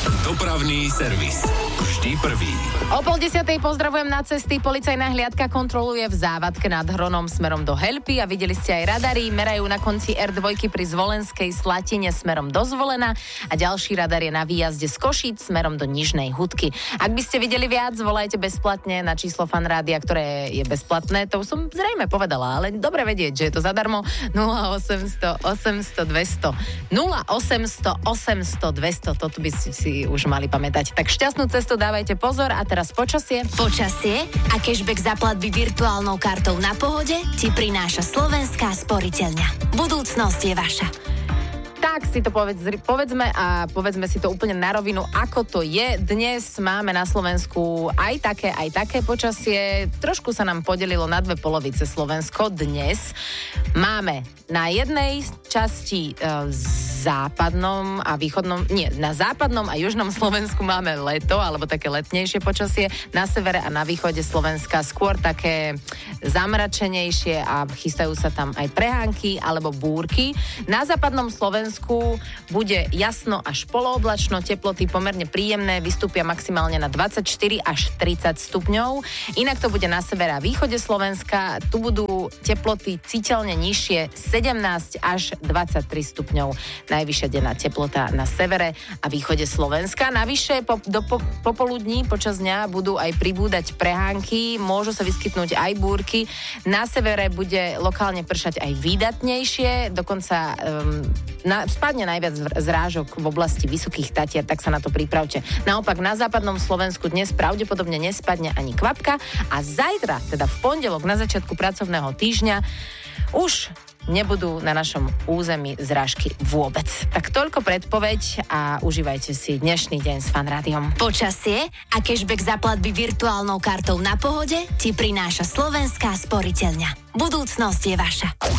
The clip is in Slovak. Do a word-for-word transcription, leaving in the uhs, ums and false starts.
Dopravný servis. Vždy prvý. O pol desiatej pozdravujem na cesty. Policajná hliadka kontroluje v závadke nad Hronom smerom do Helpy a videli ste aj radary. Merajú na konci er dva pri Zvolenskej Slatine smerom do Zvolena a ďalší radar je na výjazde z Košíc smerom do Nižnej Hudky. Ak by ste videli viac, volajte bezplatne na číslo Fanrádia, ktoré je bezplatné. To som zrejme povedala, ale dobre vedieť, že je to zadarmo. nula osemsto osemsto dvesto nula osemsto osemsto dvesto. Toto by ste si už mali pamätať. Tak šťastnú cestu, dávajte pozor a teraz počasie. Počasie a cashback za platby virtuálnou kartou Na Pohode ti prináša Slovenská sporiteľňa. Budúcnosť je vaša. Tak si to povedz, povedzme a povedzme si to úplne na rovinu, ako to je. Dnes máme na Slovensku aj také, aj také počasie. Trošku sa nám podelilo na dve polovice Slovensko. Dnes máme na jednej časti e, západnom a východnom, nie, na západnom a južnom Slovensku máme leto, alebo také letnejšie počasie. Na severe a na východe Slovenska skôr také zamračenejšie a chystajú sa tam aj prehánky alebo búrky. Na západnom Slovensku bude jasno až polooblačno, teploty pomerne príjemné, vystúpia maximálne na dvadsaťštyri až tridsať stupňov. Inak to bude na severe a východe Slovenska, tu budú teploty citeľne nižšie, sedemnásť až dvadsaťtri stupňov. Najvyššia denná teplota na severe a východe Slovenska. Navyše po, do po, popoludní počas dňa budú aj pribúdať prehánky, môžu sa vyskytnúť aj búrky. Na severe bude lokálne pršať aj výdatnejšie, dokonca um, na, spadne najviac zrážok v oblasti Vysokých Tatier, tak sa na to pripravte. Naopak na západnom Slovensku dnes pravdepodobne nespadne ani kvapka a zajtra, teda v pondelok na začiatku pracovného týždňa, už nebudú na našom území zrážky vôbec. Tak toľko predpoveď a užívajte si dnešný deň s Fanrádiom. Počasie a cashback za platby virtuálnou kartou Na Pohode ti prináša Slovenská sporiteľňa. Budúcnosť je vaša.